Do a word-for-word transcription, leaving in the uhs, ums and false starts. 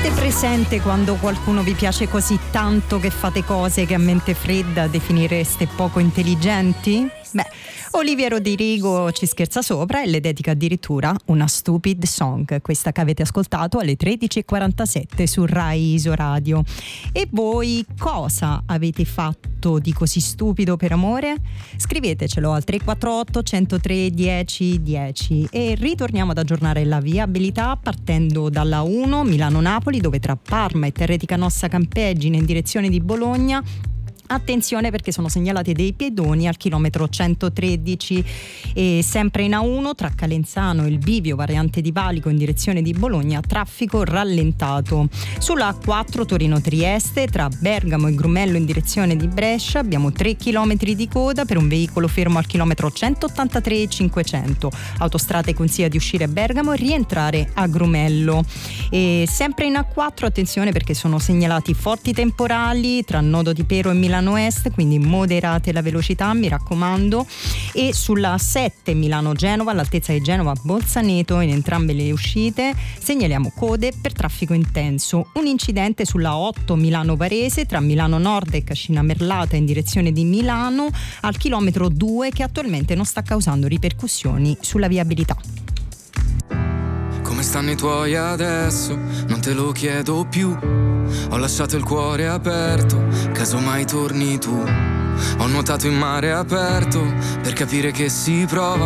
Avete presente quando qualcuno vi piace così tanto che fate cose che a mente fredda definireste poco intelligenti? Beh, Olivia Rodrigo ci scherza sopra e le dedica addirittura una stupid song, questa che avete ascoltato alle tredici e quarantasette su Rai Isoradio. E voi cosa avete fatto di così stupido per amore? Scrivetecelo al tre quattro otto, uno zero tre, dieci dieci e ritorniamo ad aggiornare la viabilità partendo dalla uno Milano-Napoli, dove tra Parma e Terre di Canossa Campeggine in direzione di Bologna. Attenzione perché sono segnalati dei pedoni al chilometro centotredici e sempre in A uno tra Calenzano e il bivio variante di Valico in direzione di Bologna, traffico rallentato. Sulla A quattro Torino-Trieste tra Bergamo e Grumello in direzione di Brescia abbiamo tre chilometri di coda per un veicolo fermo al chilometro centottantatré e cinquecento. Autostrade consiglia di uscire a Bergamo e rientrare a Grumello. E sempre in A quattro attenzione perché sono segnalati forti temporali tra Nodo di Pero e Milano Est, quindi moderate la velocità, mi raccomando. E sulla A sette Milano-Genova all'altezza di Genova-Bolzaneto in entrambe le uscite segnaliamo code per traffico intenso. Un incidente sulla otto Milano-Varese tra Milano Nord e Cascina Merlata in direzione di Milano al chilometro due, che attualmente non sta causando ripercussioni sulla viabilità. Come stanno i tuoi adesso? Non te lo chiedo più. Ho lasciato il cuore aperto, caso mai torni tu. Ho nuotato in mare aperto per capire che si prova